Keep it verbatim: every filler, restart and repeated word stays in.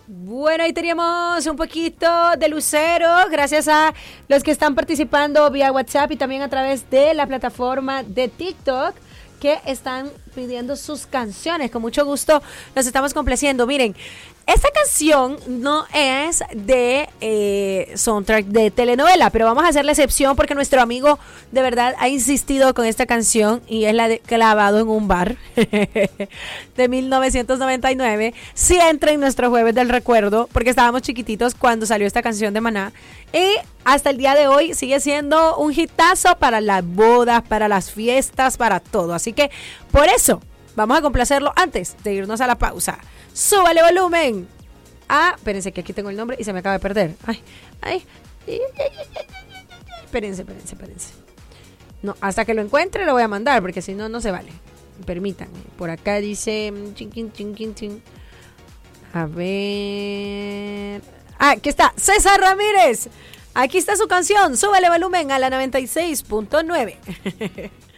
Bueno, ahí teníamos un poquito de Lucero, gracias a los que están participando vía WhatsApp y también a través de la plataforma de TikTok, que están pidiendo sus canciones. Con mucho gusto los estamos complaciendo. Miren, esta canción no es de eh, soundtrack de telenovela, pero vamos a hacer la excepción porque nuestro amigo de verdad ha insistido con esta canción y es la de Clavado en un bar de mil novecientos noventa y nueve. Sí entra en nuestro jueves del recuerdo porque estábamos chiquititos cuando salió esta canción de Maná y hasta el día de hoy sigue siendo un hitazo para las bodas, para las fiestas, para todo. Así que por eso vamos a complacerlo antes de irnos a la pausa. ¡Súbale volumen! Ah, espérense que aquí tengo el nombre y se me acaba de perder. Ay, ay, ay, ay, ay, ay, ay. Espérense, espérense, espérense. No, hasta que lo encuentre lo voy a mandar, porque si no, no se vale. Permítanme. Por acá dice... Chin, chin, chin, chin. A ver... Ah, aquí está. César Ramírez. Aquí está su canción. Súbale volumen a la noventa y seis punto nueve.